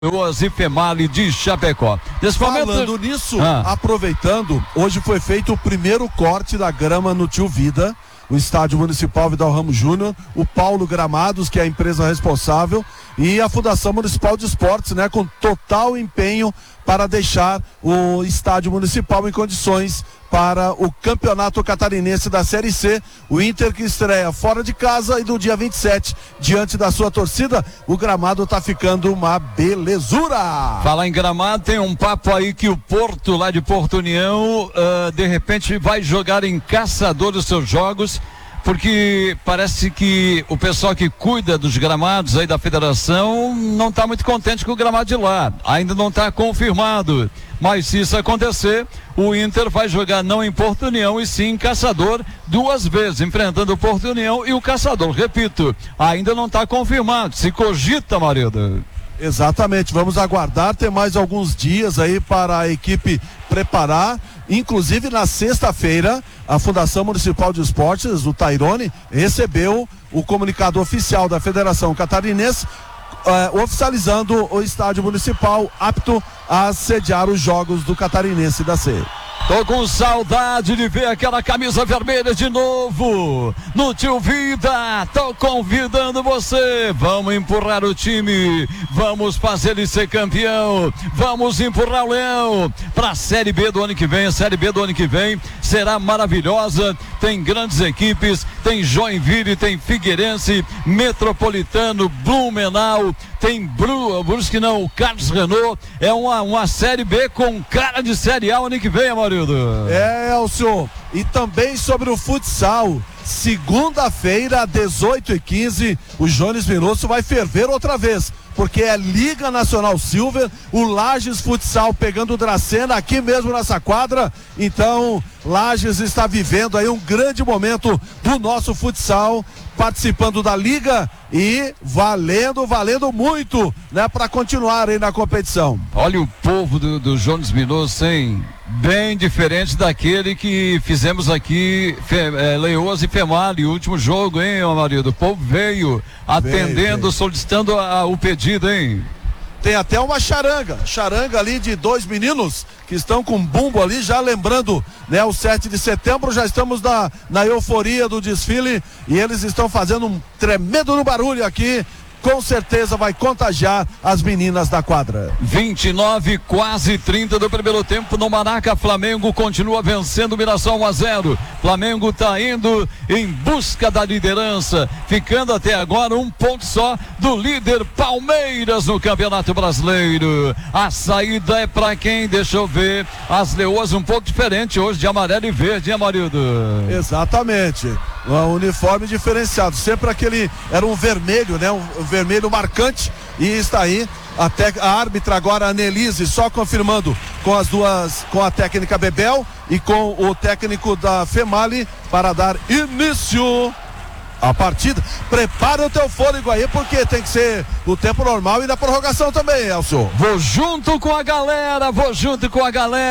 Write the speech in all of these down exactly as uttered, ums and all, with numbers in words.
Leoas e Femali de Chapecó. Nesse Falando momento... nisso, ah. aproveitando, hoje foi feito o primeiro corte da grama no Tio Vida, o Estádio Municipal Vidal Ramos Júnior, o Paulo Gramados, que é a empresa responsável, e a Fundação Municipal de Esportes, né, com total empenho para deixar o Estádio Municipal em condições para o Campeonato Catarinense da Série C. O Inter que estreia fora de casa e no dia vinte e sete, diante da sua torcida, o gramado tá ficando uma belezura. Falar em gramado, tem um papo aí que o Porto, lá de Porto União, uh, de repente vai jogar em Caçador os seus jogos, porque parece que o pessoal que cuida dos gramados aí da federação não está muito contente com o gramado de lá, ainda não está confirmado, mas se isso acontecer, o Inter vai jogar não em Porto União e sim em Caçador, duas vezes, enfrentando o Porto União e o Caçador. Repito, ainda não está confirmado, se cogita, marido. Exatamente, vamos aguardar, tem mais alguns dias aí para a equipe preparar, inclusive na sexta-feira a Fundação Municipal de Esportes, o Tairone, recebeu o comunicado oficial da Federação Catarinense, uh, oficializando o estádio municipal apto a sediar os jogos do Catarinense da C. Tô com saudade de ver aquela camisa vermelha de novo no Tio Vida. Tô convidando você. Vamos empurrar o time. Vamos fazer ele ser campeão. Vamos empurrar o Leão para a Série B do ano que vem. A Série B do ano que vem será maravilhosa. Tem grandes equipes. Tem Joinville, tem Figueirense, Metropolitano, Blumenau. Tem Bru, Brusque não, o Carlos Renault. É uma, uma Série B com cara de Série A ano que vem, Amarildo. É, Elcio, e também sobre o futsal, segunda-feira, dezoito e quinze, o Jones Minosso vai ferver outra vez, porque é Liga Nacional Silver, o Lages Futsal pegando o Dracena aqui mesmo nessa quadra. Então, Lages está vivendo aí um grande momento do nosso futsal, participando da Liga e valendo, valendo muito, né, para continuar aí na competição. Olha o povo do, do Jones Minosso, hein? Bem diferente daquele que fizemos aqui, Fe, é, Leoas e Femali, o último jogo, hein, meu marido? O povo veio atendendo, veio, veio. solicitando a, o pedido, hein? Tem até uma charanga, charanga ali de dois meninos que estão com bumbo ali, já lembrando, né, o sete de setembro, já estamos na, na euforia do desfile e eles estão fazendo um tremendo barulho aqui. Com certeza vai contagiar as meninas da quadra. vinte e nove, quase trinta do primeiro tempo no Maraca. Flamengo continua vencendo o Mirassol um a zero. Flamengo está indo em busca da liderança, ficando até agora um ponto só do líder Palmeiras no Campeonato Brasileiro. A saída é para quem? Deixa eu ver. As Leoas um pouco diferente hoje, de amarelo e verde, hein, Amarildo? Exatamente. Um uniforme diferenciado, sempre aquele, era um vermelho, né, um vermelho marcante, e está aí até a árbitra agora, a Nelise, só confirmando com as duas, com a técnica Bebel e com o técnico da Femali para dar início a partida. Prepara o teu fôlego aí, porque tem que ser o tempo normal e na prorrogação também, Elcio. Vou junto com a galera, vou junto com a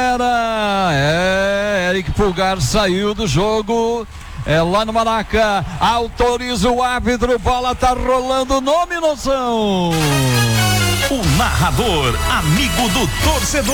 galera. É, Eric Pulgar saiu do jogo. É lá no Maraca, autoriza o árbitro, bola tá rolando, nome e noção. O narrador, amigo do torcedor.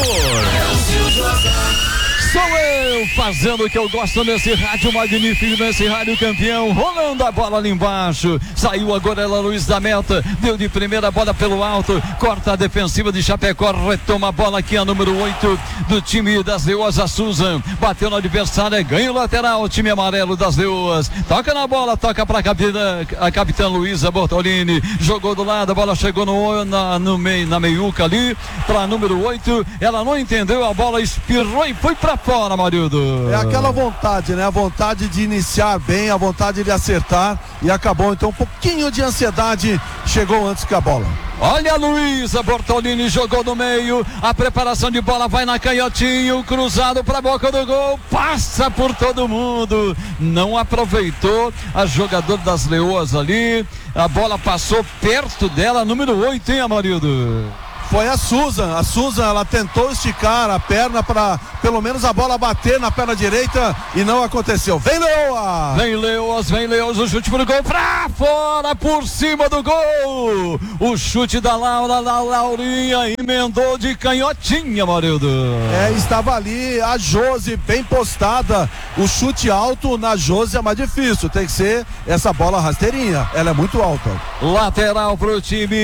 Sou eu, fazendo o que eu gosto nesse rádio magnífico, nesse rádio campeão, rolando a bola ali embaixo, saiu agora ela Luiz da meta, deu de primeira bola pelo alto, corta a defensiva de Chapecó, retoma a bola aqui a número oito do time das Leoas, a Susan, bateu no adversário, ganha o lateral, o time amarelo das Leoas, toca na bola, toca pra capitã, a capitã Luísa Bortolini, jogou do lado, a bola chegou no, na, no meio, na meiuca ali, pra número oito, ela não entendeu, a bola espirrou e foi pra fora, Marildo. É aquela vontade, né? A vontade de iniciar bem, a vontade de acertar, e acabou então um pouquinho de ansiedade, chegou antes que a bola. Olha a Luísa Bortolini, jogou no meio, a preparação de bola vai na canhotinho, cruzado para a boca do gol, passa por todo mundo, não aproveitou a jogadora das Leoas ali, a bola passou perto dela, número oito, hein, Amarildo? Foi a Susan, a Susan ela tentou esticar a perna para pelo menos a bola bater na perna direita e não aconteceu. Vem Leoas! Vem Leoas, vem Leoas, o chute pro gol, pra fora, por cima do gol! O chute da Laura, da Laurinha, emendou de canhotinha, Marildo. É, estava ali a Josi bem postada, o chute alto na Josi é mais difícil, tem que ser essa bola rasteirinha, ela é muito alta. Lateral pro time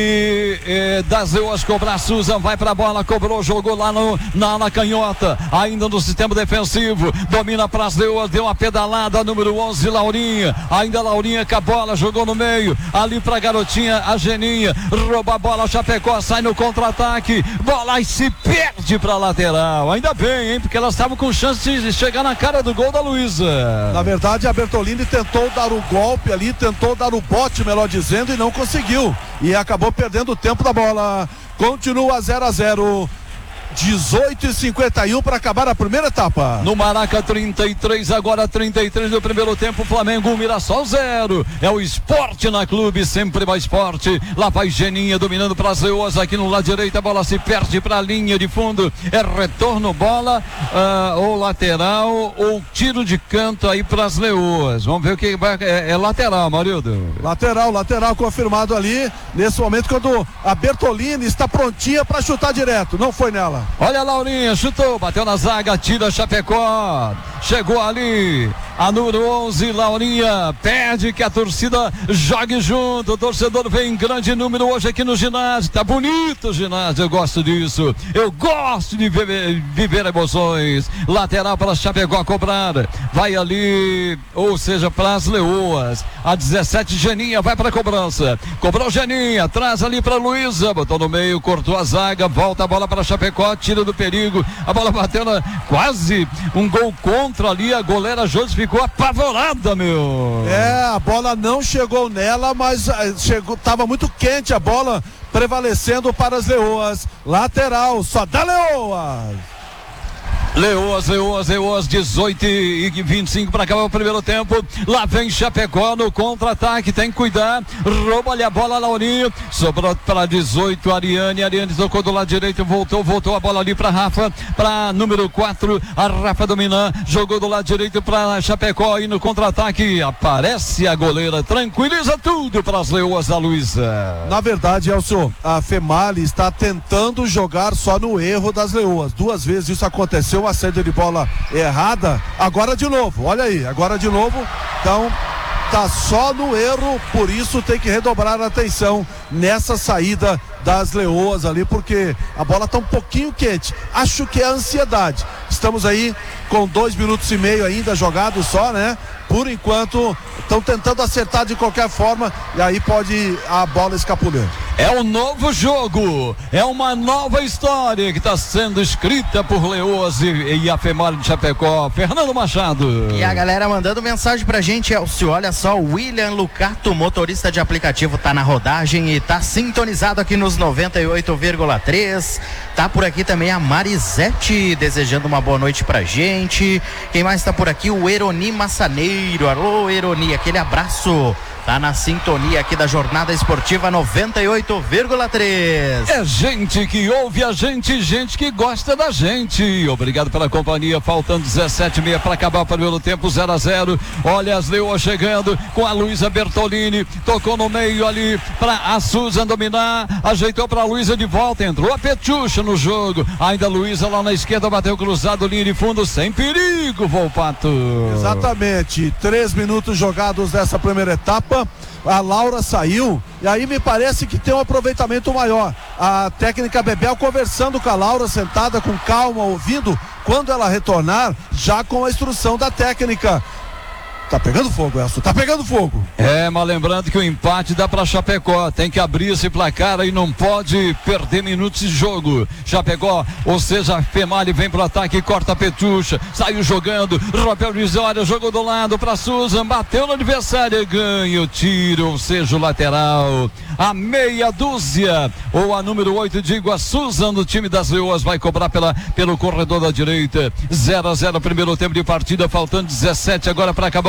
eh, das Leoas cobrar. Susan vai pra bola, cobrou, jogou lá no, na, na canhota, ainda no sistema defensivo, domina pras Leoas, deu uma pedalada, número onze, Laurinha, ainda Laurinha com a bola, jogou no meio, ali pra garotinha, a Geninha, rouba a bola, Chapecó sai no contra-ataque, bola e se perde pra lateral, ainda bem, hein, porque elas estavam com chance de chegar na cara do gol da Luísa. Na verdade a Bertolini tentou dar o golpe ali, tentou dar o bote, melhor dizendo, e não conseguiu, e acabou perdendo o tempo da bola. Continua zero a zero. dezoito e cinquenta e um para acabar a primeira etapa. No Maraca, trinta e três, agora trinta e três do primeiro tempo. Flamengo, Mirassol zero. É o Esporte na Clube, sempre mais forte. Lá vai Geninha dominando para as Leoas aqui no lado direito. A bola se perde para a linha de fundo. É retorno, bola, uh, ou lateral, ou tiro de canto aí para as Leoas. Vamos ver o que vai. É, é lateral, Marildo. Lateral, lateral confirmado ali. Nesse momento, quando a Bertolini está prontinha para chutar direto. Não foi nela. Olha a Laurinha, chutou, bateu na zaga, tira Chapecó, chegou ali a número onze, Laurinha, pede que a torcida jogue junto, o torcedor vem em grande número hoje aqui no ginásio, tá bonito o ginásio, eu gosto disso, eu gosto de viver, viver emoções. Lateral para Chapecó cobrar, vai ali, ou seja, para as Leoas, a dezessete, Geninha, vai para a cobrança, cobrou Geninha, traz ali para Luísa, botou no meio, cortou a zaga, volta a bola para Chapecó, tira do perigo, a bola bateu na, quase um gol contra ali, a goleira Josi ficou apavorada, meu. É, a bola não chegou nela, mas chegou, tava muito quente a bola, prevalecendo para as Leoas. Lateral, só dá Leoas. Leoas, Leoas, Leoas, dezoito e vinte e cinco para acabar o primeiro tempo. Lá vem Chapecó no contra-ataque, tem que cuidar. Rouba-lhe a bola, Laurinho. Sobrou para dezoito, Ariane. Ariane tocou do lado direito, voltou, voltou a bola ali para Rafa, para número quatro. A Rafa dominar, jogou do lado direito para Chapecó e no contra-ataque aparece a goleira, tranquiliza tudo para as Leoas da Luísa. Na verdade, Elcio, a Femali está tentando jogar só no erro das Leoas. Duas vezes isso aconteceu. Uma saída de bola errada, agora de novo, olha aí, agora de novo, então tá só no erro, por isso tem que redobrar a atenção nessa saída das Leoas ali, porque a bola tá um pouquinho quente, acho que é a ansiedade. Estamos aí com dois minutos e meio ainda jogados só, né? Por enquanto estão tentando acertar de qualquer forma e aí pode a bola escapulir. É um novo jogo, é uma nova história que está sendo escrita por Leoas e, e a Femali de Chapecó. Fernando Machado. E a galera mandando mensagem pra gente, Elcio, olha só, o William Lucato, motorista de aplicativo, tá na rodagem e tá sintonizado aqui nos noventa e oito vírgula três. Tá por aqui também a Marisete, desejando uma boa noite pra gente. Quem mais tá por aqui? O Eroni Massaneiro. Alô, Eroni, aquele abraço. Tá na sintonia aqui da Jornada Esportiva noventa e oito vírgula três. É gente que ouve a gente, gente que gosta da gente. Obrigado pela companhia, faltando dezessete e meia para acabar o primeiro tempo, zero a zero. Olha as Leoas chegando com a Luísa Bertolini, tocou no meio ali para a Susan dominar, ajeitou para a Luísa de volta, entrou a Petucha no jogo, ainda a Luísa lá na esquerda, bateu cruzado, linha de fundo, sem perigo, Volpato. Exatamente, três minutos jogados dessa primeira etapa. A Laura saiu e aí me parece que tem um aproveitamento maior. A técnica Bebel conversando com a Laura, sentada com calma, ouvindo, quando ela retornar, já com a instrução da técnica. Tá pegando fogo, Elcio, tá pegando fogo. É, mas lembrando que o empate dá pra Chapecó, tem que abrir esse placar e não pode perder minutos de jogo. Chapecó, ou seja, a Femali vem pro ataque, corta a Petucha, saiu jogando, Robert Vitória jogou do lado pra Susan, bateu no adversário, ganha o tiro, ou seja, o lateral. A meia dúzia, ou a número oito, digo, a Susan do time das Leoas vai cobrar pela, pelo corredor da direita. zero a zero, primeiro tempo de partida, faltando dezessete agora para acabar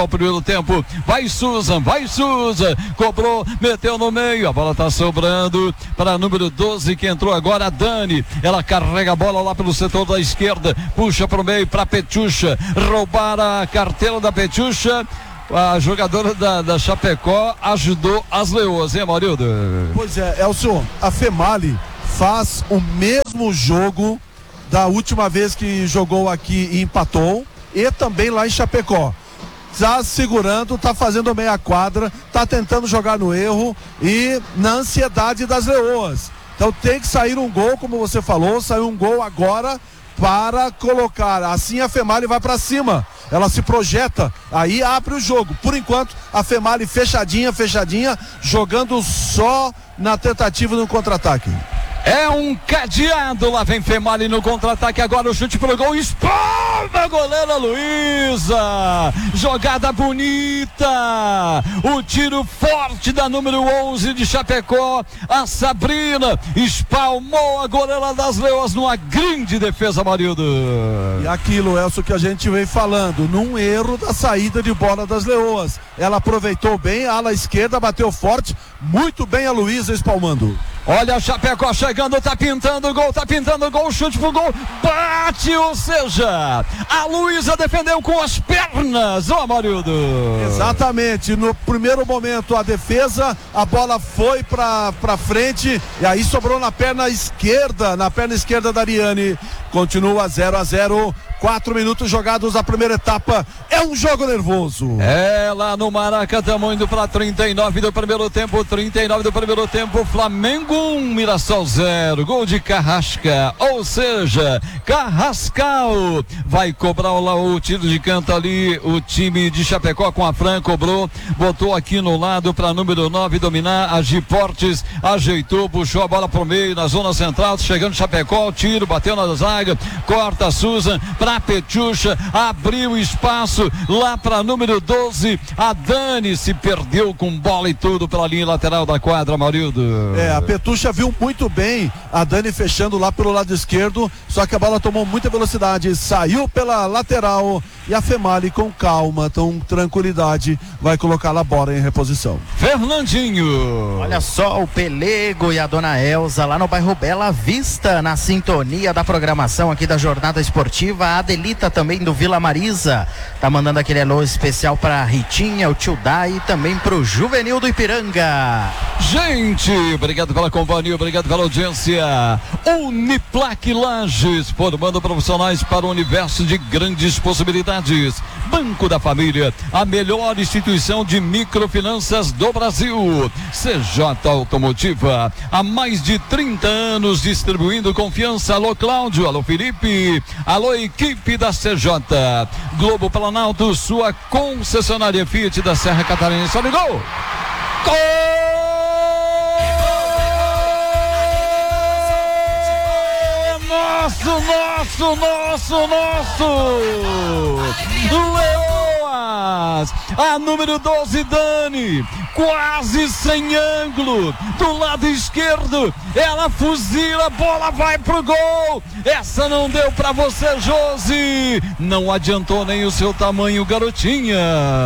Chapecó, primeiro tempo. Vai Susan, vai Susan. Cobrou, meteu no meio. A bola tá sobrando para número doze, que entrou agora, a Dani. Ela carrega a bola lá pelo setor da esquerda. Puxa pro meio para Petucha. Roubar a carteira da Petucha. A jogadora da, da Chapecó ajudou as Leoas, hein, Maurildo? Pois é, Elcio, a Femali faz o mesmo jogo da última vez que jogou aqui e empatou, e também lá em Chapecó. Tá segurando, tá fazendo meia quadra, tá tentando jogar no erro e na ansiedade das Leoas. Então tem que sair um gol, como você falou, saiu um gol agora para colocar. Assim a Femali vai para cima. Ela se projeta, aí abre o jogo. Por enquanto, a Femali fechadinha, fechadinha, jogando só na tentativa do contra-ataque. É um cadeado, lá vem Femali no contra-ataque, agora o chute pro gol, espalma a goleira Luísa, jogada bonita, o tiro forte da número onze de Chapecó, a Sabrina espalmou a goleira das Leoas numa grande defesa, Marildo. E aquilo, Elcio, que a gente vem falando, num erro da saída de bola das Leoas, ela aproveitou bem, a ala esquerda bateu forte, muito bem a Luísa espalmando. Olha a Chapecó chegando, tá pintando o gol, tá pintando o gol, chute pro gol, bate, ou seja, a Luísa defendeu com as pernas, ó, Marildo. Exatamente, no primeiro momento a defesa, a bola foi pra, pra frente e aí sobrou na perna esquerda, na perna esquerda da Ariane. Continua zero a zero, quatro minutos jogados a primeira etapa, é um jogo nervoso. É, lá no Maraca, estamos indo para trinta e nove do primeiro tempo, trinta e nove do primeiro tempo, Flamengo um, Mirassol zero, gol de Carrasca, ou seja, Carrascal vai cobrar lá o tiro de canto ali, o time de Chapecó com a Fran, cobrou, botou aqui no lado para número nove dominar, a Giportes ajeitou, puxou a bola pro meio, na zona central, chegando Chapecó, tiro, bateu na zaga, corta a Susan para Petucha, abriu espaço lá para número doze, a Dani se perdeu com bola e tudo pela linha lateral da quadra, Maurildo. É, a Petucha viu muito bem a Dani fechando lá pelo lado esquerdo, só que a bola tomou muita velocidade, saiu pela lateral e a Femali com calma, com tranquilidade, vai colocar a bola em reposição. Fernandinho. Olha só o Pelego e a dona Elza lá no bairro Bela Vista, na sintonia da programação aqui da Jornada Esportiva. A Adelita também do Vila Marisa tá mandando aquele alô especial pra Ritinha, o tio Dai e também pro Juvenil do Ipiranga. Gente, obrigado pela companhia, obrigado pela audiência. Uniplac Lages, formando profissionais para o universo de grandes possibilidades. Banco da Família, a melhor instituição de microfinanças do Brasil. C J Automotiva, há mais de trinta anos distribuindo confiança. Alô Cláudio, alô Felipe, alô equipe da C J. Globo Planalto, sua concessionária Fiat da Serra Catarinense. Olha o gol! Gol! Nosso, nosso, nosso, nosso! Leoas! A número doze, Dani, quase sem ângulo, do lado esquerdo, ela fuzila, a bola vai pro gol. Essa não deu pra você, Josi. Não adiantou nem o seu tamanho, garotinha.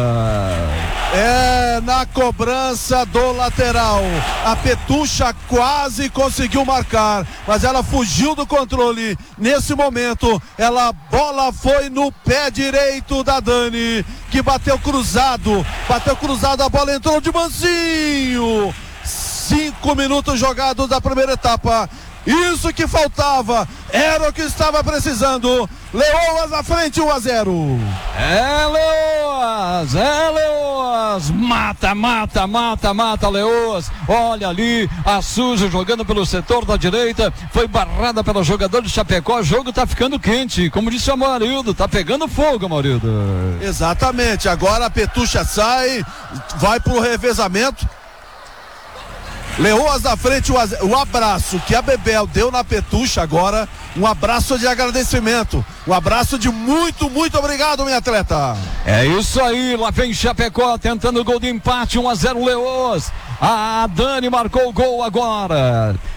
É, na cobrança do lateral, a Petucha quase conseguiu marcar, mas ela fugiu do controle. Nesse momento, ela, bola foi no pé direito da Dani, que bateu cruzado, bateu cruzado, a bola entrou de mansinho. Cinco minutos jogados da primeira etapa. Isso que faltava, era o que estava precisando. Leoas à frente, um a zero. É Leoas, é Leoas. Mata, mata, mata, mata Leoas. Olha ali, a Suja jogando pelo setor da direita. Foi barrada pelo jogador de Chapecó. O jogo tá ficando quente. Como disse o Amarildo, tá pegando fogo, Amarildo. Exatamente, agora a Petucha sai, vai pro revezamento. Leoas à frente, o abraço que a Bebel deu na Petucha agora, um abraço de agradecimento, um abraço de muito, muito obrigado, minha atleta. É isso aí, lá vem Chapecó tentando o gol de empate, um a zero Leoas. A Dani marcou o gol agora.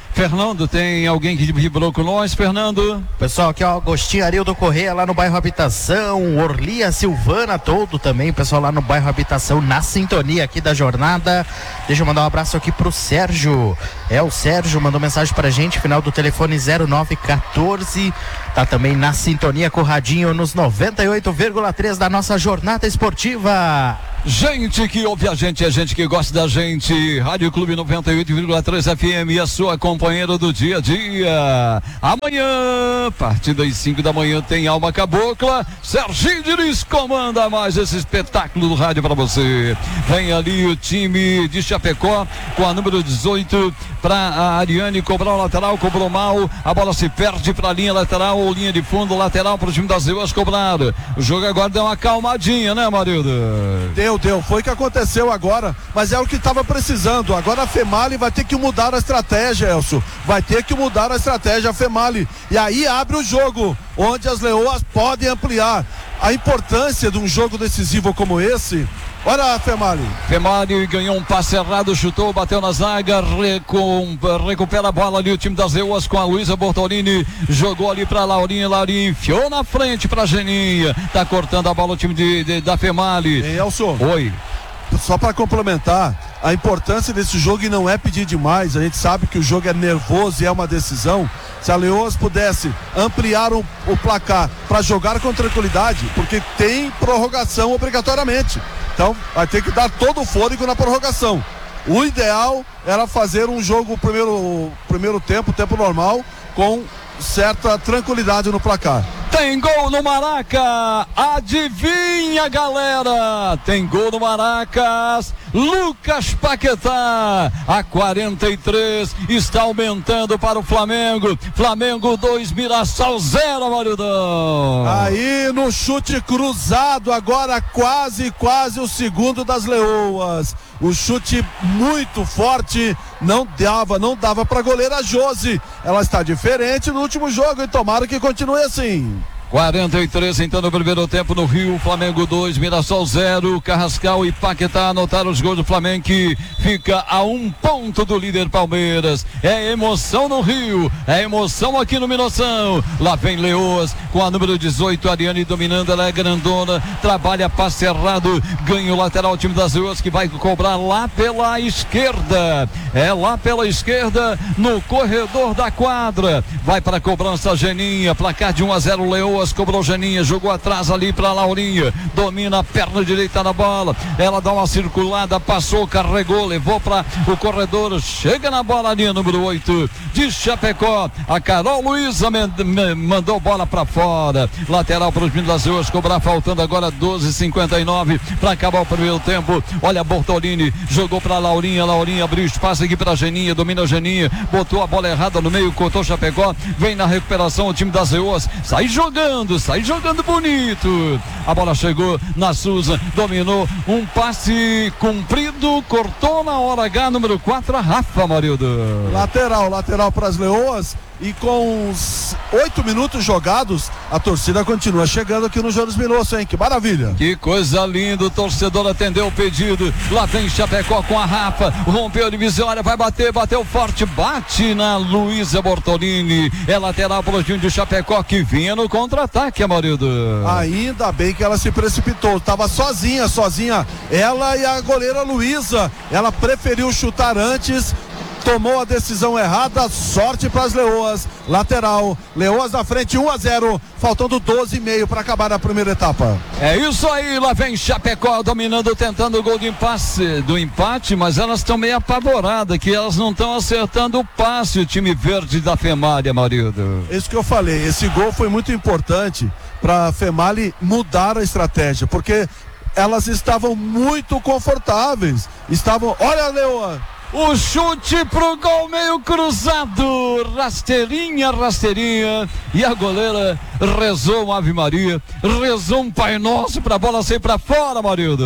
Fernando, tem alguém que vibrou com nós, Fernando? Pessoal, aqui ó, Agostinho Arildo Correia lá no bairro Habitação, Orlia Silvana todo também, pessoal lá no bairro Habitação, na sintonia aqui da jornada. Deixa eu mandar um abraço aqui pro Sérgio, é o Sérgio, mandou mensagem pra gente, final do telefone zero nove um quatro, tá também na sintonia com o radinho nos noventa e oito vírgula três da nossa jornada esportiva. Gente que ouve a gente, é gente que gosta da gente. Rádio Clube noventa e oito vírgula três F M, a sua companheira do dia a dia. Amanhã, a partir das cinco da manhã, tem Alma Cabocla. Serginho Diniz comanda mais esse espetáculo do rádio para você. Vem ali o time de Chapecó com a número dezoito para a Ariane cobrar o lateral, cobrou mal. A bola se perde para a linha lateral ou linha de fundo, lateral para o time das Leoas cobrar. O jogo agora deu uma calmadinha, né, Marildo? Deu, deu, foi o que aconteceu agora, mas é o que estava precisando. Agora a Femali vai ter que mudar a estratégia, Elcio, vai ter que mudar a estratégia a Femali, e aí abre o jogo, onde as Leoas podem ampliar a importância de um jogo decisivo como esse. Olha a Femali. Femali ganhou um passe errado, chutou, bateu na zaga, recom, recupera a bola ali o time das Leoas com a Luísa Bortolini, jogou ali pra Laurinha, Laurinha enfiou na frente pra Geninha, tá cortando a bola o time de, de, da Femali. Ei, Elcio. Oi. Só para complementar, a importância desse jogo, e não é pedir demais, a gente sabe que o jogo é nervoso e é uma decisão. Se a Leoas pudesse ampliar o, o placar para jogar com tranquilidade, porque tem prorrogação obrigatoriamente, então vai ter que dar todo o fôlego na prorrogação. O ideal era fazer um jogo primeiro, primeiro tempo, tempo normal, com certa tranquilidade no placar. Tem gol no Maraca, adivinha, galera, tem gol no Maracas, Lucas Paquetá, a quarenta e três, está aumentando para o Flamengo, Flamengo dois, Mirassol zero, Maridão. Aí no chute cruzado, agora quase, quase o segundo das Leoas, o chute muito forte, não dava, não dava para a goleira Josi, ela está diferente no último jogo e tomara que continue assim. quarenta e três, então, no primeiro tempo no Rio, Flamengo dois, Mirassol zero, Carrascal e Paquetá anotaram os gols do Flamengo, que fica a um ponto do líder Palmeiras. É emoção no Rio, é emoção aqui no Minoção. Lá vem Leoas com a número dezoito, Ariane dominando, ela é grandona, trabalha passe errado, ganha o lateral, o time das Leoas que vai cobrar lá pela esquerda, é lá pela esquerda, no corredor da quadra, vai para a cobrança Geninha, placar de um a zero Leoas. Cobrou Geninha, jogou atrás ali para Laurinha, domina a perna direita na bola, ela dá uma circulada, passou, carregou, levou para o corredor, chega na bola ali, número oito de Chapecó, a Carol Luiza mandou bola para fora, lateral para os meninos das Ruas, cobrar, faltando agora doze e cinquenta e nove para acabar o primeiro tempo. Olha, Bortolini jogou para Laurinha, Laurinha abriu espaço aqui para Geninha, domina a Geninha, botou a bola errada no meio, cortou Chapecó, vem na recuperação o time das Ruas, sai jogando sai jogando bonito, a bola chegou na Suza, dominou, um passe comprido, cortou na hora H, número quatro, a Rafa, Marildo. Lateral, lateral para as Leoas, e com os oito minutos jogados, a torcida continua chegando aqui no Jones Minosso, hein? Que maravilha! Que coisa linda, o torcedor atendeu o pedido, lá vem Chapecó com a Rafa, rompeu a divisória, vai bater, bateu forte, bate na Luísa Bortolini, é lateral para o time de Chapecó que vinha no contra-ataque, Amarildo. Ainda bem que ela se precipitou, estava sozinha, sozinha, ela e a goleira Luísa, ela preferiu chutar antes, tomou a decisão errada, sorte para as Leoas, lateral, Leoas na frente, um a zero, faltando doze e meio para acabar a primeira etapa. É isso aí, lá vem Chapecó dominando, tentando o gol de empate, do empate, mas elas estão meio apavoradas, que elas não estão acertando o passe, o time verde da Femali, Marildo. Isso que eu falei, esse gol foi muito importante para a Femali mudar a estratégia, porque elas estavam muito confortáveis, estavam, olha a Leoa, o chute pro gol meio cruzado, rasteirinha, rasteirinha, e a goleira rezou uma Ave Maria, rezou um Pai Nosso pra bola sair pra fora, Marildo.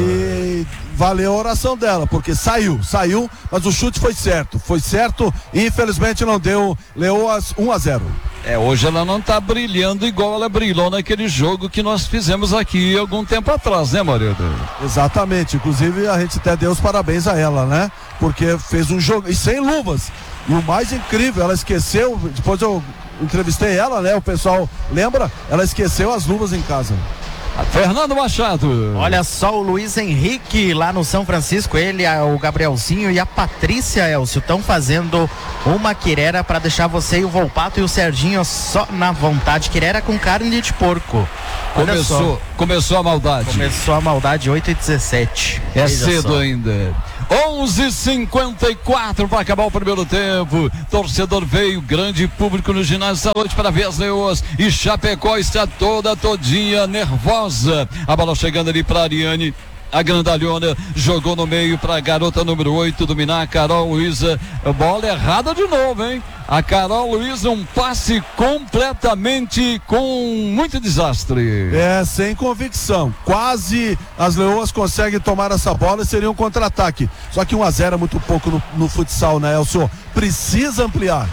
E valeu a oração dela, porque saiu, saiu, mas o chute foi certo, foi certo, e infelizmente não deu. Leoas um a zero. É, hoje ela não tá brilhando igual ela brilhou naquele jogo que nós fizemos aqui algum tempo atrás, né, marido? Exatamente, inclusive a gente até deu os parabéns a ela, né? Porque fez um jogo, e sem luvas. E o mais incrível, ela esqueceu, depois eu entrevistei ela, né? O pessoal lembra? Ela esqueceu as luvas em casa. Fernando Machado. Olha só o Luiz Henrique lá no São Francisco, ele, o Gabrielzinho e a Patrícia Elcio estão fazendo uma quirera para deixar você e o Volpato e o Serginho só na vontade. Quirera com carne de porco. Olha Começou, só. começou a maldade. Começou a maldade, oito e dezessete. É Veja cedo só. ainda. onze e cinquenta e quatro para acabar o primeiro tempo. Torcedor veio, grande público no ginásio essa noite para ver as Leoas. E Chapecó está toda todinha nervosa. A bola chegando ali para Ariane. A grandalhona jogou no meio para a garota número oito dominar, a Carol Luiza. Bola errada de novo, hein? A Carol Luiza, um passe completamente com muito desastre. É, sem convicção. Quase as Leoas conseguem tomar essa bola e seria um contra-ataque. Só que um a zero é muito pouco no, no futsal, né, Elcio? Precisa ampliar.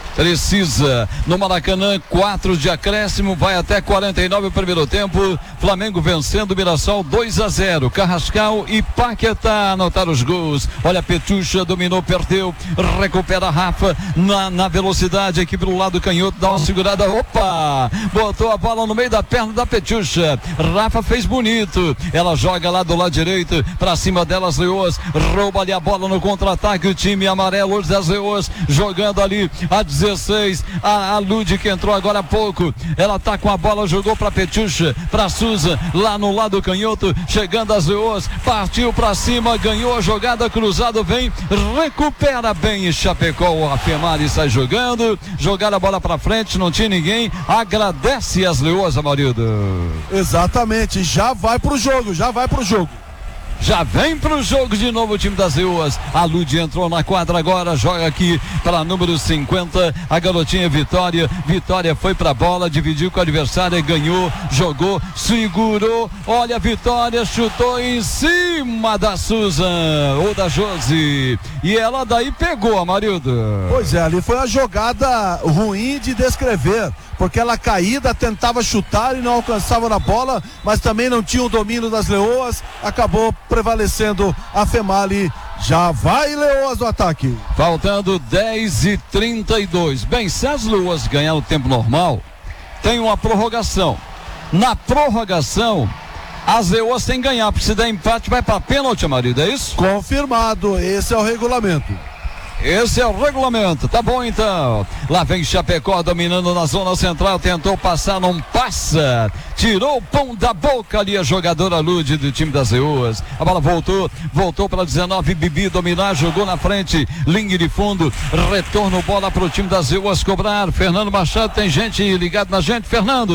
Precisa. No Maracanã, quatro de acréscimo, vai até quarenta e nove o primeiro tempo. Flamengo vencendo o Mirassol dois a zero. Carrascal e Paquetá anotaram os gols. Olha, Petucha dominou, perdeu, recupera a Rafa na, na velocidade aqui pelo lado canhoto, dá uma segurada. Opa! Botou a bola no meio da perna da Petucha. Rafa fez bonito. Ela joga lá do lado direito, pra cima delas, Leoas. Rouba ali a bola no contra-ataque. O time amarelo hoje das Leoas jogando ali a dezesseis, a, a Lud que entrou agora há pouco, ela tá com a bola, jogou pra Petucha, pra Suza, lá no lado canhoto, chegando as Leoas, partiu pra cima, ganhou a jogada, cruzado, vem, recupera bem Chapecó, a Femari sai jogando, jogar a bola pra frente, não tinha ninguém, agradece as Leoas, Amarildo. Exatamente, já vai pro jogo, já vai pro jogo. Já vem pro jogo de novo o time das Leoas. A Lud entrou na quadra agora, joga aqui para número cinquenta, a garotinha Vitória. Vitória foi pra bola, dividiu com o adversário, ganhou, jogou, segurou. Olha a Vitória, chutou em cima da Susan ou da Josi. E ela daí pegou, Amarildo. Pois é, ali foi a jogada ruim de descrever, porque ela caída, tentava chutar e não alcançava na bola, mas também não tinha o domínio das Leoas, acabou prevalecendo a Femali. Já vai Leoas no ataque. Faltando dez e trinta e dois. Bem, se as Leoas ganhar o tempo normal, tem uma prorrogação. Na prorrogação, as Leoas têm que ganhar, porque se der empate vai para pênalti, marido, é isso? Confirmado, esse é o regulamento. Esse é o regulamento, tá bom então. Lá vem Chapecó dominando na zona central, tentou passar, não passa. Tirou o pão da boca ali a jogadora Lud do time das Leoas. A bola voltou, voltou para dezenove, Bibi dominar, jogou na frente, linha de fundo, retorno, bola para o time das Leoas cobrar. Fernando Machado, tem gente ligado na gente, Fernando.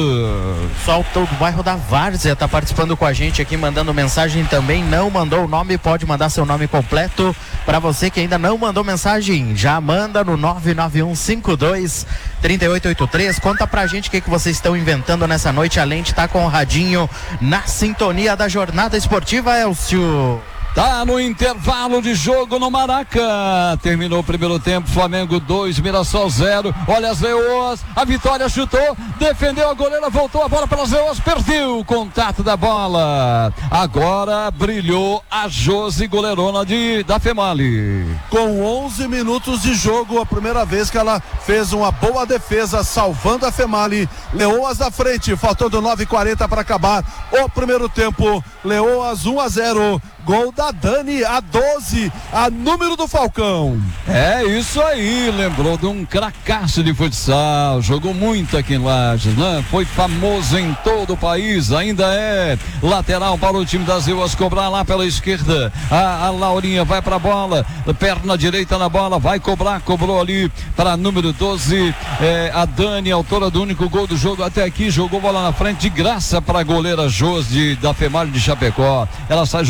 Só o bairro da Várzea tá participando com a gente aqui, mandando mensagem também, não mandou o nome, pode mandar seu nome completo. Para você que ainda não mandou mensagem, já manda no nove nove um cinco dois três oito oito três. Conta pra gente o que, que vocês estão inventando nessa noite, além de estar com o radinho na sintonia da jornada esportiva, Elcio. Tá no intervalo de jogo no Maraca. Terminou o primeiro tempo, Flamengo dois, Mirassol zero. Olha as Leoas, a Vitória chutou, defendeu a goleira, voltou a bola pelas Leoas, perdeu o contato da bola. Agora brilhou a Josi, goleirona de, da Femali. Com onze minutos de jogo, a primeira vez que ela fez uma boa defesa, salvando a Femali. Leoas na frente, faltando nove e quarenta para acabar o primeiro tempo. Leoas um a zero. Gol da Dani, a doze, a número do Falcão. É isso aí, lembrou de um cracaço de futsal, jogou muito aqui em Lages, né? Foi famoso em todo o país, ainda é lateral para o time das Leoas cobrar lá pela esquerda. A, a Laurinha vai para a bola, perna direita na bola, vai cobrar, cobrou ali para número doze, é, a Dani, autora do único gol do jogo até aqui, jogou bola na frente de graça para a goleira Josi da Femali de Chapecó. Ela sai jogando com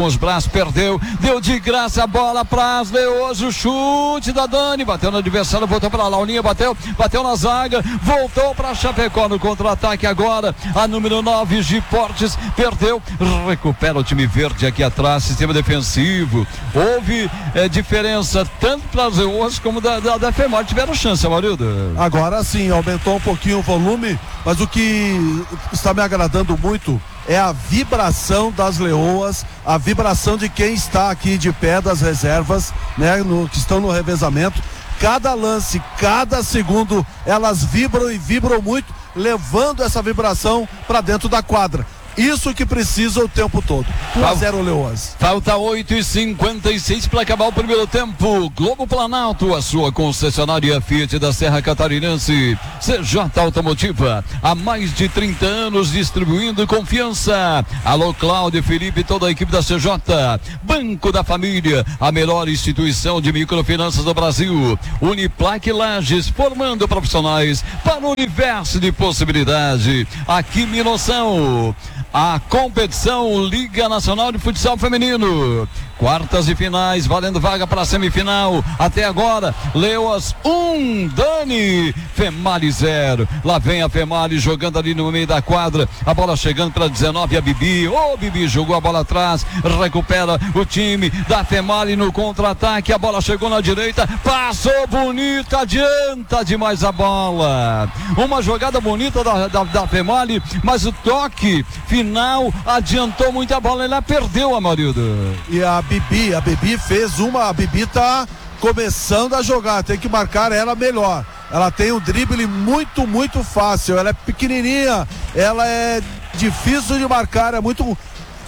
com os braços, perdeu, deu de graça a bola para as Leoas, o chute da Dani, bateu no adversário, voltou para a Laulinha, bateu, bateu na zaga, voltou para Chapecó no contra-ataque agora, a número nove, Giportes, perdeu, recupera o time verde aqui atrás, sistema defensivo, houve é, diferença tanto para as Leoas como da, da, da Femar, tiveram chance, Amarildo. Agora sim, aumentou um pouquinho o volume, mas o que está me agradando muito é a vibração das Leoas, a vibração de quem está aqui de pé das reservas, né, no, que estão no revezamento. Cada lance, cada segundo, elas vibram e vibram muito, levando essa vibração para dentro da quadra. Isso que precisa o tempo todo. um a zero Leoas. Falta oito e cinquenta e seis para acabar o primeiro tempo. Globo Planalto, a sua concessionária Fiat da Serra Catarinense. C J Automotiva, há mais de trinta anos distribuindo confiança. Alô, Cláudio, Felipe e toda a equipe da C J. Banco da Família, a melhor instituição de microfinanças do Brasil. Uniplac Lages, formando profissionais para o universo de possibilidade. Aqui, Minoção. A competição Liga Nacional de Futsal Feminino, quartas e finais, valendo vaga para a semifinal. Até agora, Leoas um, Dani, Female zero. Lá vem a Female jogando ali no meio da quadra, a bola chegando para dezenove, a Bibi, ô oh, Bibi, jogou a bola atrás, recupera o time da Female no contra-ataque, a bola chegou na direita, passou bonito, adianta demais a bola, uma jogada bonita da, da, da Female, mas o toque final adiantou muito a bola, ela perdeu, Amarildo. E a Bibi, a Bibi fez uma, a Bibi tá começando a jogar, tem que marcar ela melhor. Ela tem um drible muito, muito fácil, ela é pequenininha, ela é difícil de marcar, é muito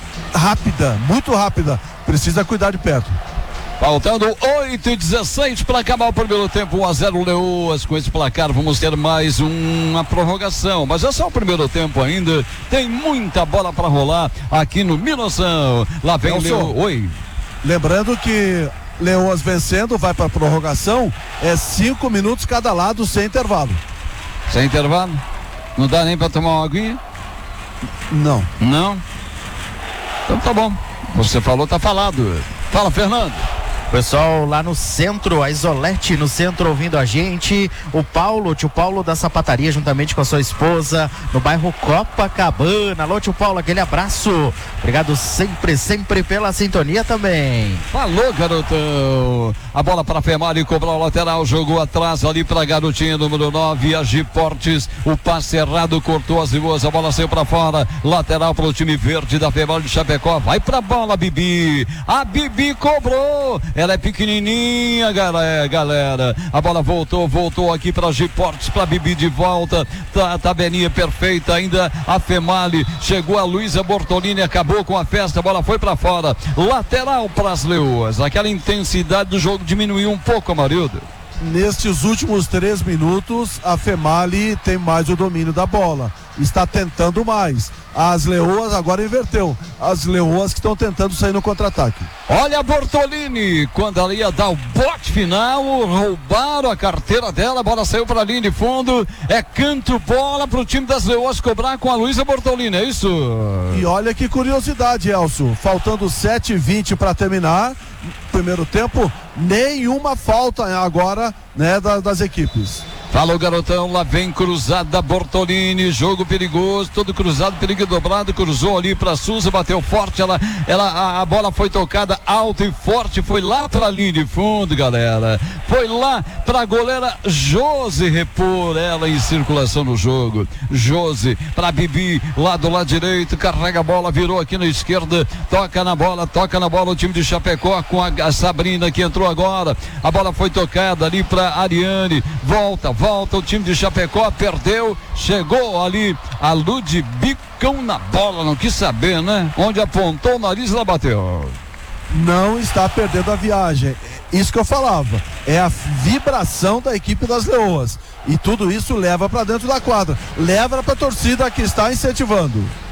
rápida, muito rápida, precisa cuidar de perto. Faltando oito e dezesseis para acabar o primeiro tempo, um a zero Leoas. Com esse placar vamos ter mais uma prorrogação, mas é só o primeiro tempo ainda, tem muita bola para rolar aqui no Minoção. Lá vem o Leo... Oi. Lembrando que Leoas vencendo, vai para prorrogação, é cinco minutos cada lado sem intervalo. Sem intervalo? Não dá nem para tomar uma aguinha? Não. Não? Então tá bom, você falou, tá falado. Fala, Fernando. Pessoal lá no centro, a Isolete no centro ouvindo a gente, o Paulo, tio Paulo da sapataria juntamente com a sua esposa no bairro Copacabana. Alô, tio Paulo, aquele abraço, obrigado sempre, sempre pela sintonia também. Falou, garotão. A bola para Female, cobrou o lateral, jogou atrás ali para a garotinha número nove, a Giportes, o passe errado, cortou as duas, a bola saiu para fora, lateral para o time verde da Female de Chapecó, vai pra bola, Bibi, a Bibi cobrou, ela é pequenininha, galera, galera. A bola voltou, voltou aqui para Giportes, para Bibi de volta. Tá, tabelinha perfeita ainda. A Female chegou a Luísa Bortolini, acabou com a festa. A bola foi para fora. Lateral para as Leoas. Aquela intensidade do jogo diminuiu um pouco, Amarildo. Nestes últimos três minutos, a Female tem mais o domínio da bola. Está tentando mais. As Leoas agora inverteu. As Leoas que estão tentando sair no contra-ataque. Olha a Bortolini, quando ela ia dar o bote final, roubaram a carteira dela, a bola saiu para a linha de fundo, é canto bola para o time das Leoas cobrar com a Luísa Bortolini, é isso? E olha que curiosidade, Elcio, faltando sete e vinte para terminar, primeiro tempo, nenhuma falta agora, né, das, das equipes. Fala o garotão, lá vem cruzada Bortolini, jogo perigoso, todo cruzado, perigo dobrado, cruzou ali pra Suza, bateu forte, ela, ela, a, a bola foi tocada alto e forte, foi lá pra linha de fundo, galera, foi lá pra goleira Josi repor ela em circulação no jogo, Josi pra Bibi, lá do lado direito, carrega a bola, virou aqui na esquerda, toca na bola, toca na bola o time de Chapecó com a, a Sabrina que entrou agora, a bola foi tocada ali pra Ariane, volta, volta o time de Chapecó, perdeu, chegou ali a Ludbicão na bola, não quis saber, né? Onde apontou o nariz, ela bateu. Não está perdendo a viagem, isso que eu falava, é a vibração da equipe das Leoas, e tudo isso leva para dentro da quadra, leva para a torcida que está incentivando.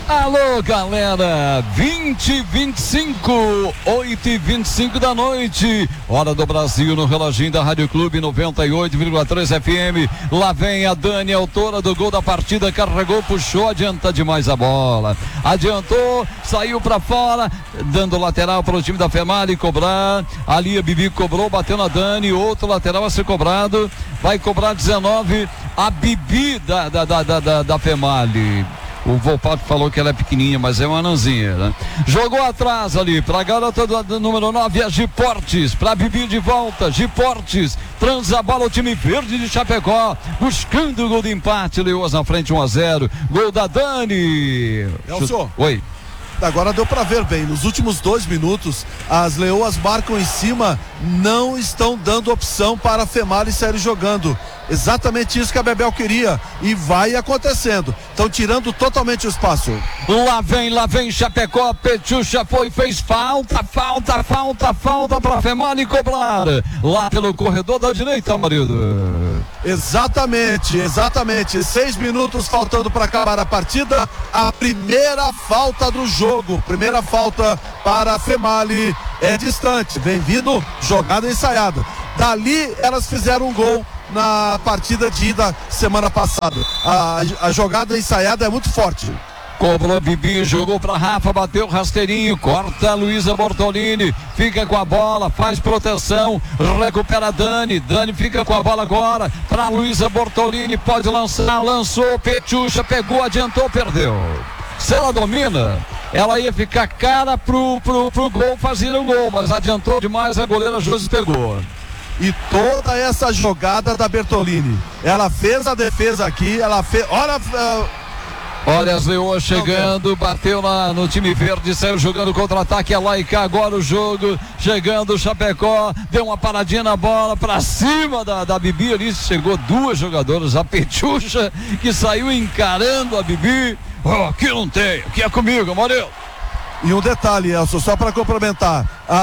Alô, galera, vinte e vinte e cinco, oito e vinte e cinco da noite, hora do Brasil no reloginho da Rádio Clube noventa e oito vírgula três F M. Lá vem a Dani, autora do gol da partida, carregou, puxou, adianta demais a bola, adiantou, saiu pra fora, dando lateral para o time da Femali cobrar. Ali a Bibi cobrou, bateu na Dani, outro lateral a ser cobrado, vai cobrar dezenove, a Bibi da, da, da, da, da, da Femali. O Volpato falou que ela é pequenininha, mas é uma anãzinha, né? Jogou atrás ali pra garota do, do número nove, a Giportes, pra Bibi de volta, Giportes, transa a bola o time verde de Chapecó, buscando o gol de empate, Leoas na frente um a zero, gol da Dani. Elcio. Oi. Agora deu para ver bem, nos últimos dois minutos as Leoas marcam em cima, não estão dando opção para a Femali sair jogando, exatamente isso que a Bebel queria e vai acontecendo, estão tirando totalmente o espaço. Lá vem, lá vem Chapecó, Petiucha foi, fez falta, falta, falta, falta para a Femali cobrar, lá pelo corredor da direita, marido. Exatamente, exatamente, seis minutos faltando para acabar a partida, a primeira falta do jogo, primeira falta para a Femali, é distante, vem vindo jogada ensaiada, dali elas fizeram um gol na partida de ida semana passada, a, a jogada ensaiada é muito forte. Cobrou Bibi, jogou pra Rafa, bateu rasteirinho, corta a Luísa Bortolini, fica com a bola, faz proteção, recupera a Dani, Dani fica com a bola agora, pra Luísa Bortolini, pode lançar, lançou, Petiucha pegou, adiantou, perdeu. Se ela domina, ela ia ficar cara pro, pro, pro gol, fazer o gol, mas adiantou demais, a goleira Josi pegou. E toda essa jogada da Bertolini, ela fez a defesa aqui, ela fez, olha... Uh... Olha as Leoas chegando, bateu lá no time verde, saiu jogando contra-ataque, é lá e cá agora o jogo, chegando o Chapecó, deu uma paradinha na bola pra cima da, da Bibi, ali chegou duas jogadoras, a Petiucha que saiu encarando a Bibi, oh, aqui não tem, aqui é comigo, Amarelo. E um detalhe, Elcio, só para complementar,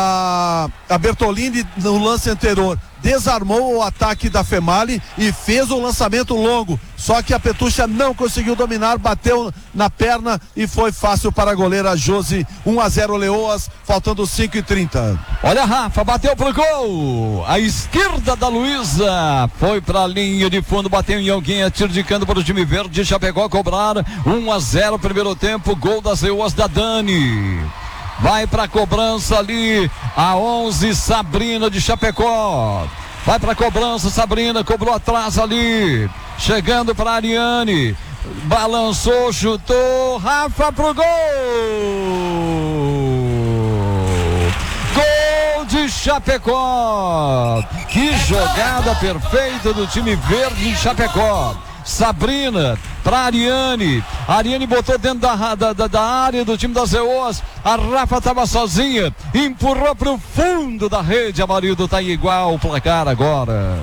a, a Bertolini no lance anterior desarmou o ataque da Femali e fez um lançamento longo, só que a Petucha não conseguiu dominar, bateu na perna e foi fácil para a goleira Josi. Um a zero Leoas, faltando cinco e trinta. Olha a Rafa, bateu pro gol, a esquerda da Luísa, foi pra linha de fundo, bateu em alguém, atiro de canto para o time verde, Chapecó cobrar, um a zero primeiro tempo, gol das Leoas da Dani. Vai pra cobrança ali, a onze, Sabrina de Chapecó. Vai pra cobrança, Sabrina, cobrou atrás ali. Chegando pra Ariane. Balançou, chutou, Rafa pro gol! Gol de Chapecó! Que jogada perfeita do time verde de Chapecó. Sabrina para Ariane, Ariane botou dentro da, da, da, da área do time das Leoas, a Rafa estava sozinha, empurrou para o fundo da rede, Amarildo, está igual o placar agora.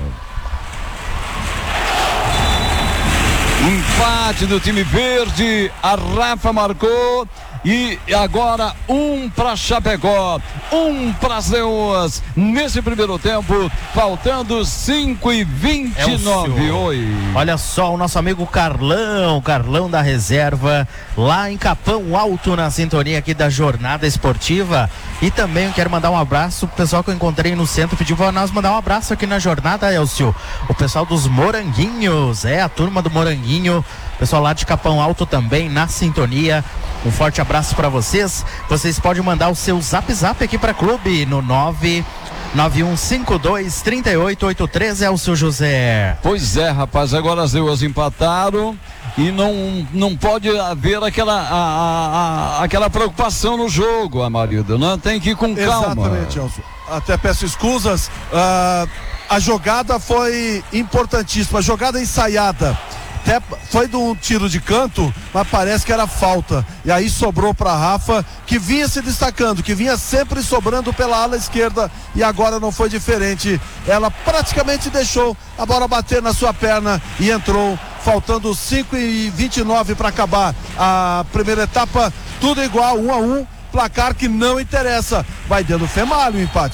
Empate do time verde, a Rafa marcou e agora um para Chapecó, um para as Leoas nesse primeiro tempo, faltando cinco e vinte e nove. Oi. Olha só o nosso amigo Carlão, Carlão da reserva, lá em Capão Alto, na sintonia aqui da Jornada Esportiva. E também eu quero mandar um abraço pro pessoal que eu encontrei no centro, pediu para nós mandar um abraço aqui na jornada, Elcio. O pessoal dos Moranguinhos, é a turma do Moranguinho, pessoal lá de Capão Alto também na sintonia. Um forte abraço para vocês. Vocês podem mandar o seu zap zap aqui para clube no nove nove um cinco dois três oito oito três, é o seu José. Pois é, rapaz, agora as Leoas empataram e não, não pode haver aquela, a, a, a, aquela preocupação no jogo, Amarildo, não tem que ir com calma. Exatamente, Elcio. Até peço escusas, uh, a jogada foi importantíssima, a jogada ensaiada. Até foi de um tiro de canto, mas parece que era falta. E aí sobrou para Rafa, que vinha se destacando, que vinha sempre sobrando pela ala esquerda, e agora não foi diferente. Ela praticamente deixou a bola bater na sua perna e entrou, faltando cinco e vinte e nove para acabar a primeira etapa. Tudo igual, um a um, placar que não interessa. Vai dando Femali o empate.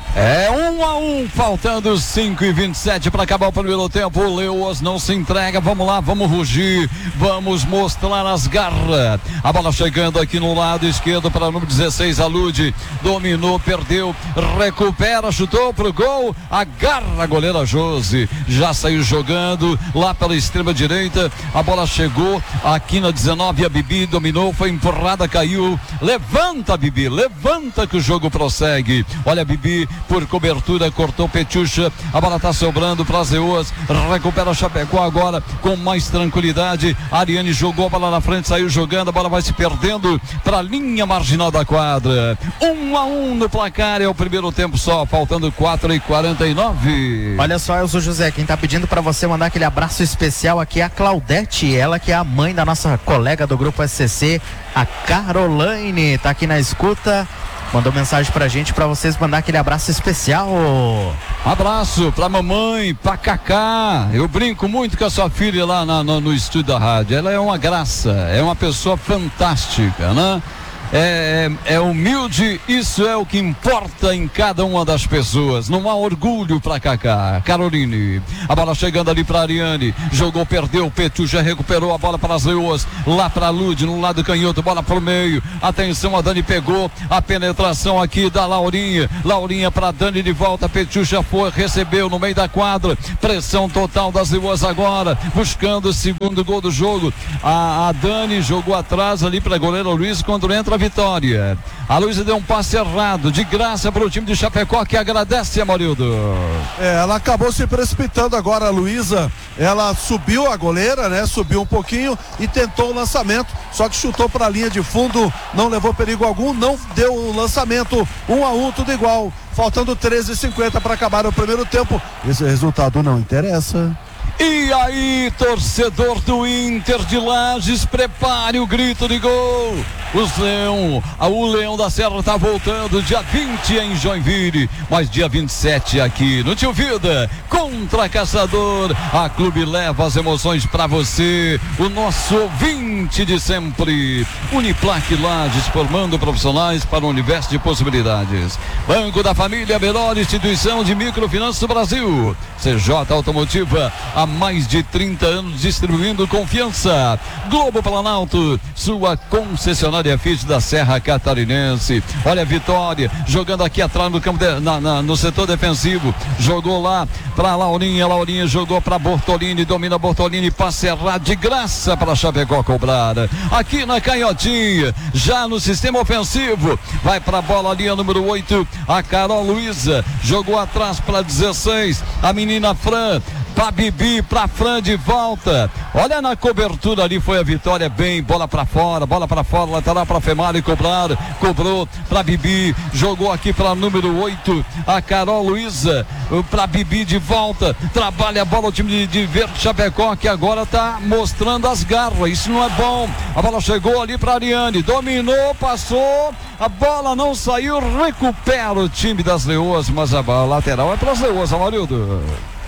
É um a um, faltando cinco e vinte e sete para acabar o primeiro tempo. O Leoas não se entrega. Vamos lá, vamos rugir, vamos mostrar as garras. A bola chegando aqui no lado esquerdo para o número dezesseis, Alude. Dominou, perdeu, recupera, chutou pro gol. Agarra a goleira Josi. Já saiu jogando lá pela extrema direita. A bola chegou aqui na dezenove. A Bibi dominou, foi empurrada, caiu. Levanta, Bibi, levanta que o jogo prossegue. Olha a Bibi. Por cobertura, cortou Petiucha, a bola tá sobrando para as Leoas, recupera Chapecó agora com mais tranquilidade. A Ariane jogou a bola na frente, saiu jogando, a bola vai se perdendo para a linha marginal da quadra. Um a um no placar, é o primeiro tempo só, faltando quatro e quarenta e nove. Olha só, Elzo José, quem tá pedindo para você mandar aquele abraço especial aqui é a Claudete, ela que é a mãe da nossa colega do grupo S C C, a Caroline, tá aqui na escuta. Mandou mensagem pra gente, pra vocês mandar aquele abraço especial. Abraço pra mamãe, pra Cacá. Eu brinco muito com a sua filha lá na, no, no estúdio da rádio. Ela é uma graça, é uma pessoa fantástica, né? É, é, é humilde, isso é o que importa em cada uma das pessoas. Não há orgulho pra Cacá. Caroline, a bola chegando ali pra Ariane, jogou, perdeu, Petiucha recuperou a bola para as Leoas, lá pra Lude, no lado canhoto, bola pro meio, atenção, a Dani pegou a penetração aqui da Laurinha, Laurinha pra Dani de volta, Petiucha foi, recebeu no meio da quadra, pressão total das Leoas agora, buscando o segundo gol do jogo. A, a Dani jogou atrás ali pra goleiro Luiz, quando entra Vitória. A Luísa deu um passe errado, de graça para o time de Chapecó, que agradece, Amarildo. É, ela acabou se precipitando agora, a Luísa. Ela subiu a goleira, né? Subiu um pouquinho e tentou o lançamento, só que chutou para a linha de fundo, não levou perigo algum, não deu o lançamento. Um a um, tudo igual. Faltando treze e cinquenta para acabar o primeiro tempo. Esse resultado não interessa. E aí, torcedor do Inter de Lages, prepare o grito de gol. Os Leão, o Leão da Serra está voltando dia vinte em Joinville, mas dia vinte e sete aqui no Tio Vida, contra Caçador. A Clube leva as emoções para você, o nosso ouvinte de sempre. Uniplac Lages, formando profissionais para o universo de possibilidades. Banco da Família, a melhor instituição de microfinanças do Brasil. C J Automotiva, há mais de trinta anos distribuindo confiança. Globo Planalto, sua concessionária Fiat da Serra Catarinense. Olha a Vitória jogando aqui atrás no campo de, na, na, no setor defensivo, jogou lá para Laurinha, Laurinha jogou para Bortolini, domina Bortolini, passe errado de graça para Chapecó cobrar. Aqui na Canhotinha, já no sistema ofensivo, vai para a bola ali a número oito, a Carol Luísa jogou atrás para dezesseis, a menina Fran, pra Bibi, pra Fran de volta. Olha na cobertura ali, foi a Vitória bem, bola pra fora, bola pra fora, lateral pra Femari cobrar, cobrou pra Bibi, jogou aqui pra número oito, a Carol Luísa, pra Bibi de volta, trabalha a bola o time de, de Verde Chapecó, que agora tá mostrando as garras, isso não é bom. A bola chegou ali pra Ariane, dominou, passou, a bola não saiu, recupera o time das Leoas, mas a bola lateral é pras Leoas, Amarildo.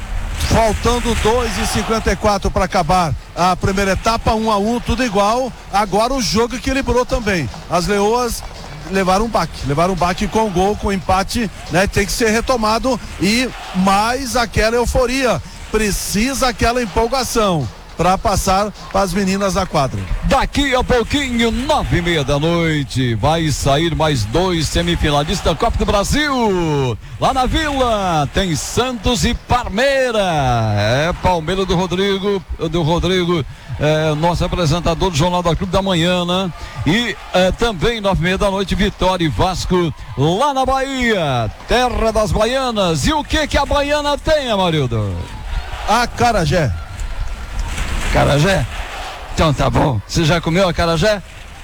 Faltando dois e cinquenta e quatro para acabar a primeira etapa, um a um, tudo igual. Agora o jogo equilibrou também. As Leoas levaram um baque, levaram um baque com gol, com empate, né? Tem que ser retomado e mais aquela euforia. Precisa aquela empolgação para passar para as meninas da quadra. Daqui a pouquinho, nove e meia da noite, vai sair mais dois semifinalistas da Copa do Brasil. Lá na Vila tem Santos e Parmeira. É Palmeiras do Rodrigo, do Rodrigo, é, nosso apresentador do Jornal da Clube da Manhã, né? E é, também nove e meia da noite, Vitória e Vasco lá na Bahia, terra das baianas. E o que que a baiana tem, Amarildo? Acarajé. Acarajé? Então tá bom. Você já comeu acarajé?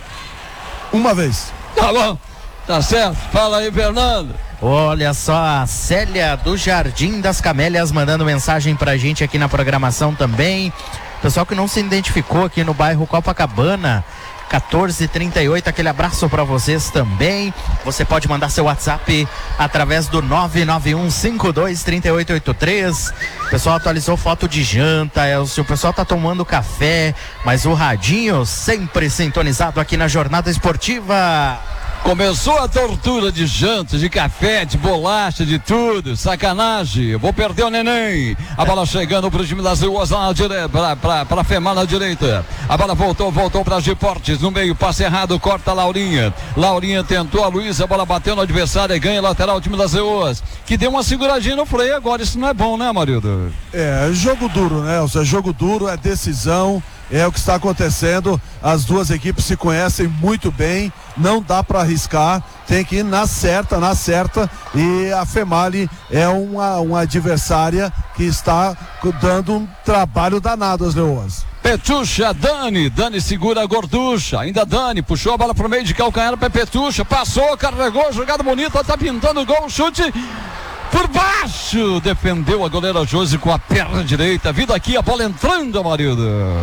Uma vez. Tá bom. Tá certo. Fala aí, Fernando. Olha só, a Célia do Jardim das Camélias mandando mensagem pra gente aqui na programação também. Pessoal que não se identificou aqui no bairro Copacabana, quatorze trinta e oito, aquele abraço para vocês também. Você pode mandar seu WhatsApp através do nove nove um cinco dois três oito oito três. O pessoal atualizou foto de janta, é, o pessoal tá tomando café, mas o radinho sempre sintonizado aqui na Jornada Esportiva. Começou a tortura de janta, de café, de bolacha, de tudo. Sacanagem. Vou perder o neném. A bola chegando pro time das Ruas lá na direita, pra, pra, pra Femar na direita. A bola voltou, voltou pra Giportes. No meio, passe errado, corta a Laurinha. Laurinha tentou a Luísa, a bola bateu no adversário e ganha lateral o time das Ruas. Que deu uma seguradinha no freio agora. Isso não é bom, né, marido? É, jogo duro, né? É jogo duro, é decisão. É o que está acontecendo, as duas equipes se conhecem muito bem, não dá para arriscar, tem que ir na certa, na certa, e a Femali é uma, uma adversária que está dando um trabalho danado às Leoas. Petucha, Dani, Dani segura a gorducha, ainda Dani, puxou a bola pro meio de calcanhar para Petucha, passou, carregou, jogada bonita, tá pintando o gol, chute por baixo, defendeu a goleira Josi com a perna direita, vindo aqui a bola entrando, marido.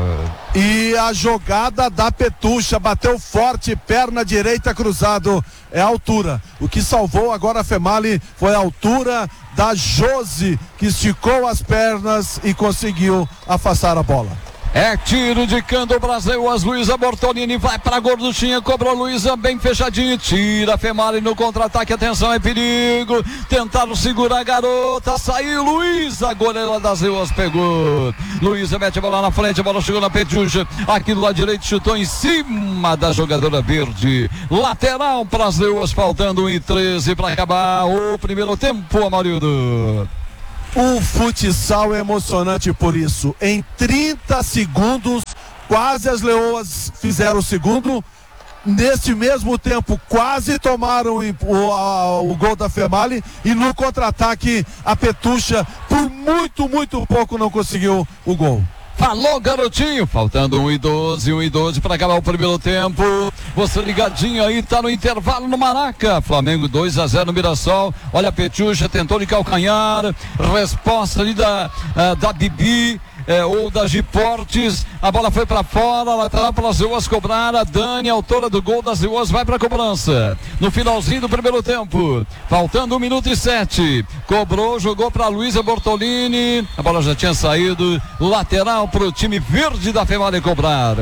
E a jogada da Petucha, bateu forte, perna direita cruzado, é a altura. O que salvou agora a Femali foi a altura da Josi, que esticou as pernas e conseguiu afastar a bola. É tiro de canto Brasil, as Luísa Bortolini vai pra gorduchinha, cobrou Luísa bem fechadinho, tira a Femali no contra-ataque, atenção, é perigo, tentaram segurar a garota, saiu Luísa, a goleira das Ruas pegou, Luísa mete a bola na frente, a bola chegou na Petucha, aqui do lado direito chutou em cima da jogadora verde, lateral para as Ruas, faltando um e treze para acabar o primeiro tempo, Amarildo. O futsal é emocionante por isso. Em trinta segundos, quase as Leoas fizeram o segundo. Nesse mesmo tempo, quase tomaram o, a, o gol da Femali. E no contra-ataque, a Petucha, por muito, muito pouco, não conseguiu o gol. Falou, garotinho, faltando um e doze, um e doze para acabar o primeiro tempo. Você ligadinho aí, tá no intervalo no Maraca. Flamengo dois a zero no Mirassol. Olha a Petucha, tentou de calcanhar. Resposta ali da, uh, da Bibi. É, ou da Giportes, a bola foi para fora, lateral para as Ruas cobrar, a Dani, autora do gol das Ruas, vai para a cobrança, no finalzinho do primeiro tempo, faltando um minuto e sete, cobrou, jogou para Luísa Bortolini, a bola já tinha saído, lateral para o time verde da Femali cobrar.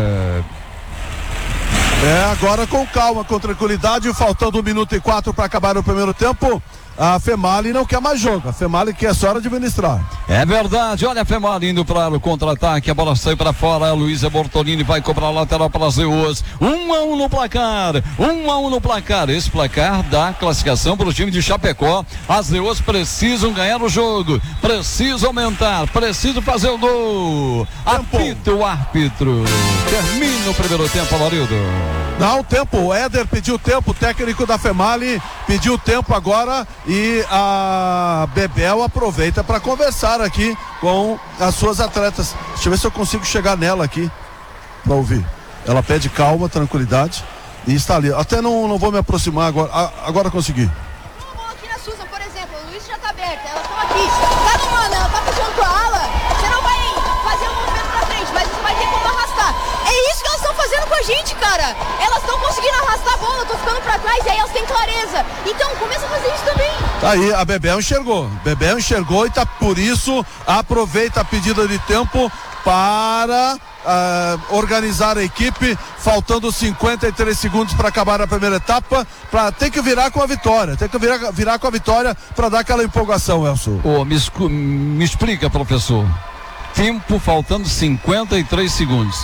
É, agora com calma, com tranquilidade, faltando um minuto e quatro para acabar o primeiro tempo. A Femali não quer mais jogo, a Femali quer só administrar. É verdade, olha a Femali indo para o contra-ataque, a bola sai para fora, a Luísa Bortolini vai cobrar a lateral para as Ruas, um a um no placar, um a um no placar, esse placar dá classificação para o time de Chapecó, as Ruas precisam ganhar o jogo, precisam aumentar, precisam fazer o gol, apita o árbitro, termina o primeiro tempo, Amarildo. Não, tempo, o Éder pediu tempo, o técnico da Femali pediu tempo agora e a Bebel aproveita para conversar aqui com as suas atletas. Deixa eu ver se eu consigo chegar nela aqui para ouvir. Ela pede calma, tranquilidade e está ali. Até não, não vou me aproximar agora, a, agora consegui. Aqui na Susan, por exemplo, o Luiz já está aberta, elas estão aqui. Cada uma, ela está puxando com a ala, você não vai fazer um movimento para frente, mas você vai ter como arrastar. É isso que elas estão fazendo com a gente, cara. Elas estão conseguindo arrastar a bola, estão ficando pra trás e aí elas têm clareza. Então, começa a fazer isso também. Tá aí, a Bebel enxergou. Bebel enxergou e tá por isso, aproveita a pedida de tempo para uh, organizar a equipe, faltando cinquenta e três segundos para acabar a primeira etapa, para ter que virar com a vitória, tem que virar, virar com a vitória para dar aquela empolgação, Elson. Oh, me, me explica, professor. Tempo faltando cinquenta e três segundos.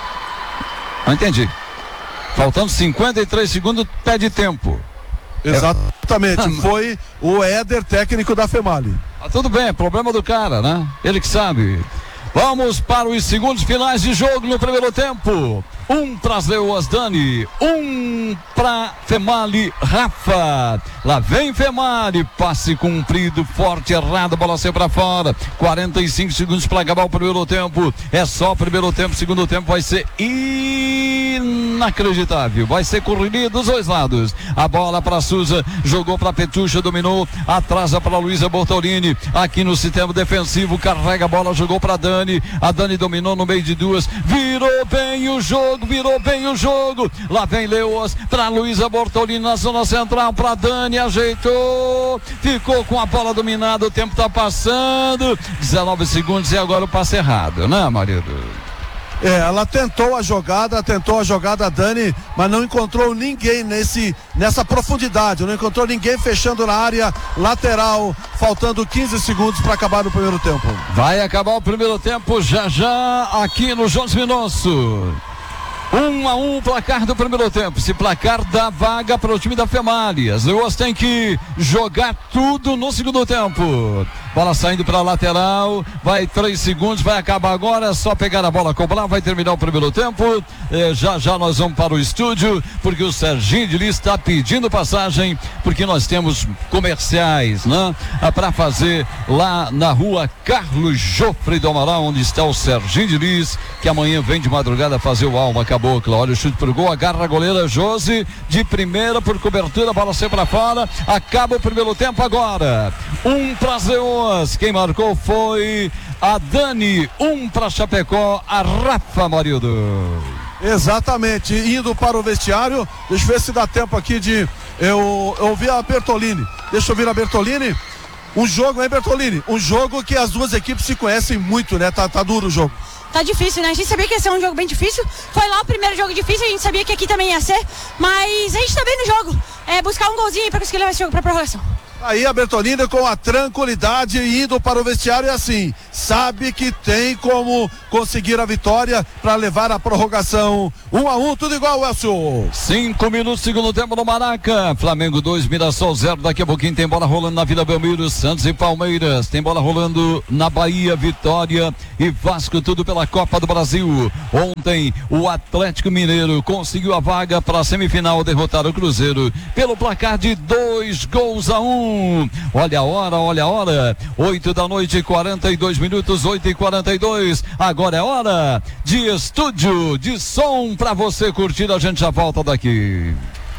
Não entendi. Faltando cinquenta e três segundos, pede tempo. Exatamente, é. Foi o Éder, técnico da Femali. Ah, tudo bem, é problema do cara, né? Ele que sabe. Vamos para os segundos finais de jogo no primeiro tempo. Um para as Leoas, Dani. Um para Femali, Rafa. Lá vem Femali. Passe comprido, forte, errado. Bola saiu para fora. quarenta e cinco segundos para acabar o primeiro tempo. É só o primeiro tempo. Segundo tempo vai ser inacreditável. Vai ser correria dos dois lados. A bola para a Suza. Jogou para a Petucha, dominou. Atrasa para a Luísa Bortolini. Aqui no sistema defensivo. Carrega a bola, jogou para a Dani. A Dani dominou no meio de duas. Virou bem o jogo. Virou bem o jogo. Lá vem Leoas para Luísa Bortolini na zona central. Para Dani, ajeitou. Ficou com a bola dominada. O tempo está passando. dezenove segundos e agora o passe errado, né, marido? É, ela tentou a jogada, tentou a jogada, Dani, mas não encontrou ninguém nesse, nessa profundidade, não encontrou ninguém fechando na área lateral, faltando quinze segundos para acabar o primeiro tempo. Vai acabar o primeiro tempo já já aqui no Jones Minosso. Um a um, placar do primeiro tempo. Esse placar dá vaga para o time da Femali. As Leoas têm que jogar tudo no segundo tempo. Bola saindo para a lateral. Vai três segundos, vai acabar agora. É só pegar a bola, cobrar. Vai terminar o primeiro tempo. É, já já nós vamos para o estúdio, porque o Serginho de Lis está pedindo passagem, porque nós temos comerciais, né? Para fazer lá na rua Carlos Jofre do Amaral, onde está o Serginho de Lis, que amanhã vem de madrugada fazer o alma. Acabou. Olha o chute pro gol, agarra a goleira Josi de primeira por cobertura, a bola sai para fora, acaba o primeiro tempo agora. Um para as Leoas, quem marcou foi a Dani, um para Chapecó, a Rafa Marildo. Exatamente, indo para o vestiário, deixa eu ver se dá tempo aqui de eu, eu ouvir a Bertolini, deixa eu ouvir a Bertolini. Um jogo, hein, Bertolini? Um jogo que as duas equipes se conhecem muito, né? Tá, tá duro o jogo. Tá difícil, né? A gente sabia que ia ser um jogo bem difícil. Foi lá o primeiro jogo difícil, a gente sabia que aqui também ia ser. Mas a gente tá bem no jogo. É buscar um golzinho pra conseguir levar esse jogo pra prorrogação. Aí a Bertolina com a tranquilidade indo para o vestiário, e assim, sabe que tem como conseguir a vitória para levar a prorrogação. Um a um, tudo igual, Elcio. Cinco minutos, segundo tempo no Maraca. Flamengo dois, Mirassol zero. Daqui a pouquinho tem bola rolando na Vila Belmiro, Santos e Palmeiras. Tem bola rolando na Bahia, Vitória e Vasco, tudo pela Copa do Brasil. Ontem o Atlético Mineiro conseguiu a vaga para a semifinal, derrotar o Cruzeiro pelo placar de dois gols a um. Olha a hora, olha a hora. oito da noite, quarenta e dois minutos, oito e quarenta e dois. Agora é hora de estúdio, de som para você curtir. A gente já volta daqui.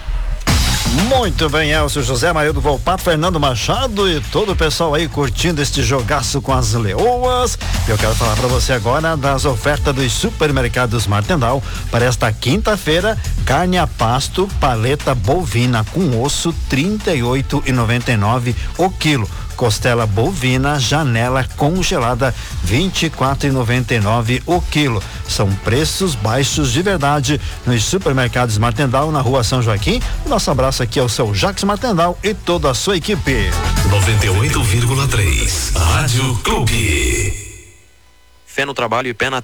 Muito bem, Elcio José, Marildo Volpato, Fernando Machado e todo o pessoal aí curtindo este jogaço com as Leoas. Eu quero falar para você agora das ofertas dos supermercados Martendal para esta quinta-feira. Carne a pasto, paleta bovina com osso, trinta e oito reais e noventa e nove centavos o quilo. Costela bovina janela congelada, vinte e quatro reais e noventa e nove centavos o quilo. São preços baixos de verdade nos supermercados Martendal, na rua São Joaquim. Nosso abraço aqui ao seu Jacques Martendal e toda a sua equipe. noventa e oito vírgula três Rádio Clube. Fé no trabalho e pé na